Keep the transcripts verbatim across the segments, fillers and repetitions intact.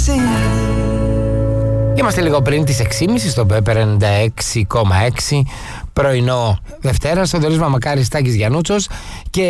έξι. Είμαστε λίγο πριν τις έξι και μισή στο Pepper ενενήντα έξι κόμμα έξι, πρωινό Δευτέρα, ο Θοδωρής Μαμακάρης, Τάκης Γιαννούτσος. Και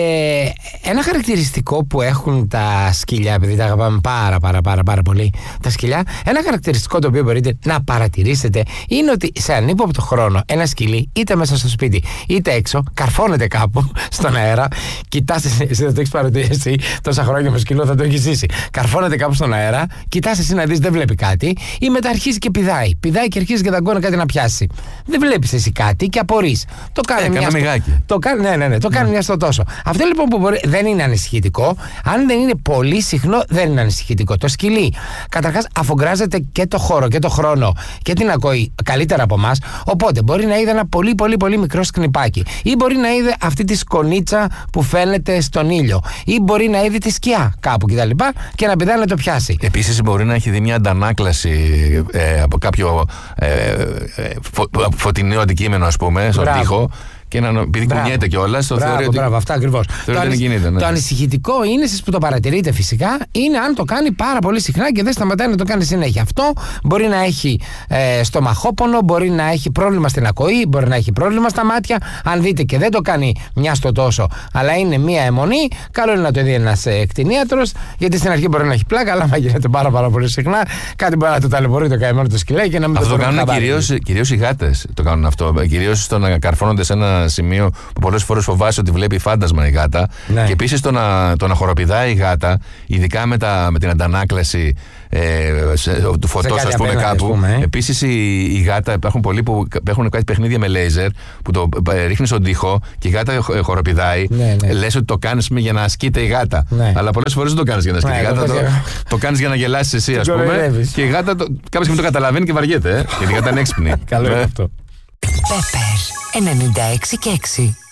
ένα χαρακτηριστικό που έχουν τα σκυλιά, επειδή τα αγαπάμε πάρα πάρα πάρα πάρα πολύ τα σκυλιά, ένα χαρακτηριστικό το οποίο μπορείτε να παρατηρήσετε είναι ότι σε ανύποπτο χρόνο ένα σκυλί, είτε μέσα στο σπίτι είτε έξω, καρφώνεται κάπου στον αέρα. Κοιτάς, εσύ δεν το έχεις παρατηρήσει, τόσα χρόνια με σκυλό θα το έχεις ζήσει. Καρφώνεται κάπου στον αέρα, κοιτάς εσύ να δεις, δεν βλέπει κάτι, ή μετά αρχίζει και πηδάει. Πηδάει και αρχίζει και δαγκώνει κάτι να πιάσει. Δεν βλέπεις εσύ κάτι και απορείς. Το κάνει ε, μια στο... το κάνει, ναι, ναι, ναι, το κάνει mm. μια στο τόσο. Αυτό λοιπόν που μπορεί, δεν είναι ανησυχητικό. Αν δεν είναι πολύ συχνό, δεν είναι ανησυχητικό. Το σκυλί, καταρχάς, αφογκράζεται και το χώρο και το χρόνο και την ακοή καλύτερα από εμάς. Οπότε μπορεί να είδε ένα πολύ πολύ πολύ μικρό σκνιπάκι, ή μπορεί να είδε αυτή τη σκονίτσα που φαίνεται στον ήλιο, ή μπορεί να είδε τη σκιά κάπου κτλ. Και, και να πηδάει να το πιάσει. Επίσης, μπορεί να έχει δει μια αντανάκλαση ε, από κάποιο ε, ε, φω, φωτεινό αντικείμενο, ας πούμε, στον τοίχο. Και να, επειδή κουνιέται κιόλας, το θεωρεί ότι. Μπράβο, αυτά ακριβώς. Το, ανησ... ναι. το ανησυχητικό είναι, εσείς που το παρατηρείτε φυσικά, είναι αν το κάνει πάρα πολύ συχνά και δεν σταματάει να το κάνει συνέχεια. Αυτό μπορεί να έχει ε, στομαχόπονο, μπορεί να έχει πρόβλημα στην ακοή, μπορεί να έχει πρόβλημα στα μάτια. Αν δείτε και δεν το κάνει μια στο τόσο, αλλά είναι μία αιμονή, καλό είναι να το δει ένας ε, κτηνίατρος, γιατί στην αρχή μπορεί να έχει πλάκα, αλλά άμα γίνεται πάρα, πάρα πολύ συχνά, κάτι μπορεί να το ταλαιπωρεί το καημένο το σκυλάκι και να μην αυτό το, το κάνουν κυρίως οι γάτες. Το κάνουν αυτό. Κυρίως στο να καρφώνονται σε ένα σημείο που πολλές φορές φοβάσαι ότι βλέπει φάντασμα η γάτα. Ναι. Και επίσης το να, το να χοροπηδάει η γάτα, ειδικά με, τα, με την αντανάκλαση ε, σε, του φωτός, ας πούμε, κάπου. Ε. Επίσης η, η γάτα, υπάρχουν πολλοί που έχουν κάτι παιχνίδια με λέιζερ που το ε, ρίχνει στον τοίχο και η γάτα ε, χοροπηδάει. Ναι, ναι. Λες ότι το κάνεις για να ασκείται η γάτα. Ναι. Αλλά πολλές φορές δεν το κάνεις για να ασκείται ναι, η γάτα. Το, το, το κάνεις για να γελάσεις εσύ, ας πούμε. Και η γάτα το, κάποια στιγμή το καταλαβαίνει και βαριέται. Ε, γιατί η γάτα είναι έξυπνη. Καλό είναι αυτό. Pepper ενενήντα έξι και έξι.